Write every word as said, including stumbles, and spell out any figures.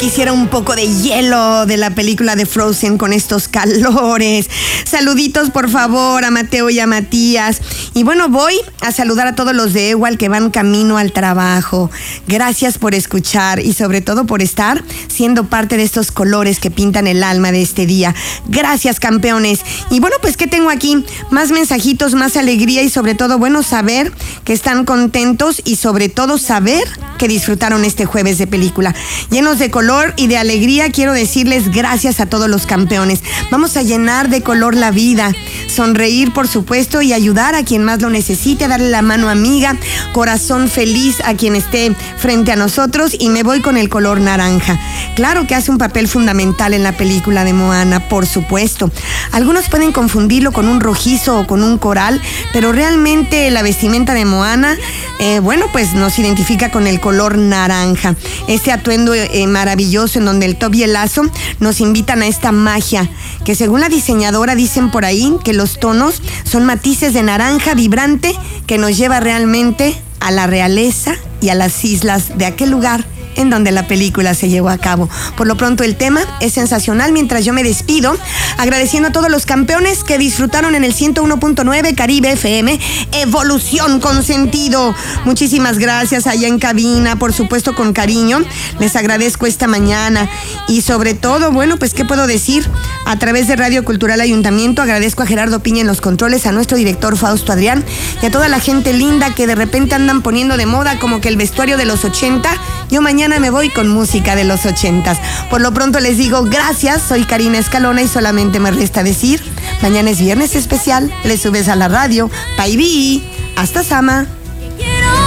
quisiera un poco de hielo de la película de Frozen con estos calores. Saluditos, por favor, a Mateo y a Matías. Y bueno, voy a saludar a todos los de Ewal que van camino al trabajo. Gracias por escuchar y sobre todo por estar siendo parte de estos colores que pintan el alma de este día. Gracias, campeones. Y bueno, pues, ¿qué tengo aquí? Más mensajitos, más alegría y sobre todo, bueno, saber que están contentos y sobre todo saber que disfrutaron este jueves de película. Llenos de color y de alegría, quiero decirles gracias a todos los campeones. Vamos a llenar de color la vida, sonreír, por supuesto, y ayudar a quien más lo necesite, darle la mano amiga, corazón feliz a quien esté frente a nosotros, y me voy con el color naranja. Claro que hace un papel fundamental en la película de Moana, por supuesto. Algunos pueden confundirlo con un rojizo o con un coral, pero realmente la vestimenta de Moana, eh, bueno, pues nos identifica con el color naranja. Este atuendo eh, maravilloso en donde el top y el lazo nos invitan a esta magia, que según la diseñadora dicen por ahí que los tonos son matices de naranja vibrante que nos lleva realmente a la realeza y a las islas de aquel lugar en donde la película se llevó a cabo. Por lo pronto el tema es sensacional. Mientras yo me despido, agradeciendo a todos los campeones que disfrutaron en el ciento uno punto nueve Caribe F M, Evolución con Sentido. Muchísimas gracias allá en cabina, por supuesto con cariño. Les agradezco esta mañana y sobre todo, bueno, pues ¿qué puedo decir? A través de Radio Cultural Ayuntamiento agradezco a Gerardo Piña en los controles, a nuestro director Fausto Adrián y a toda la gente linda que de repente andan poniendo de moda como que el vestuario de los ochenta. Yo mañana me voy con música de los ochentas. Por lo pronto les digo gracias, soy Karina Escalona y solamente me resta decir, mañana es viernes especial, le subes a la radio, bye bye, hasta Sama.